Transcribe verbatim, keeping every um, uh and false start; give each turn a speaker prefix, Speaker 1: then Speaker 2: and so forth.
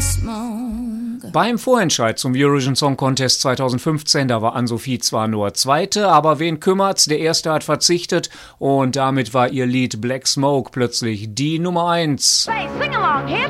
Speaker 1: Beim Vorentscheid zum Eurovision Song Contest zweitausendfünfzehn, da war Ann-Sophie zwar nur Zweite, aber wen kümmert's, der Erste hat verzichtet und damit war ihr Lied Black Smoke plötzlich die Nummer eins.